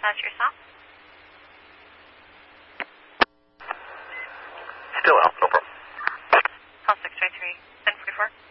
Dispatch yourself. Still out, no problem. Call 633 1044.